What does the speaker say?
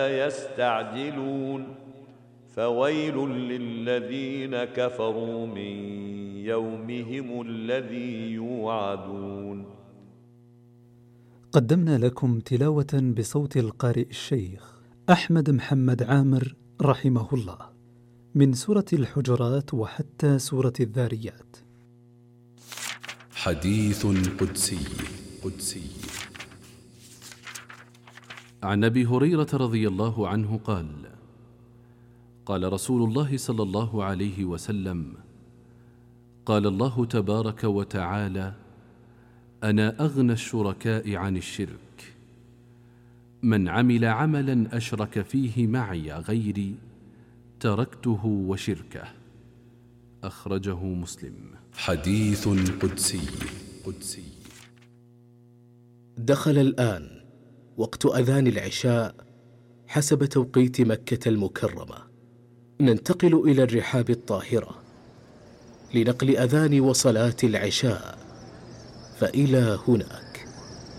يستعجلون فويل للذين كفروا من يومهم الذي يوعدون. قدمنا لكم تلاوة بصوت القارئ الشيخ أحمد محمد عامر رحمه الله من سورة الحجرات وحتى سورة الذاريات. حديث قدسي عن أبي هريرة رضي الله عنه قال: قال رسول الله صلى الله عليه وسلم: قال الله تبارك وتعالى: أنا أغنى الشركاء عن الشرك، من عمل عملا أشرك فيه معي غيري تركته وشركه. أخرجه مسلم. حديث قدسي. دخل الآن وقت أذان العشاء حسب توقيت مكة المكرمة. ننتقل إلى الرحاب الطاهرة لنقل أذان وصلاة العشاء، فإلى هنا